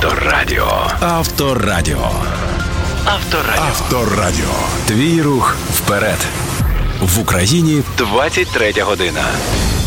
Авторадіо. Авторадіо. Авторадіо. Авторадіо. Твій рух вперед. В Україні 23 година.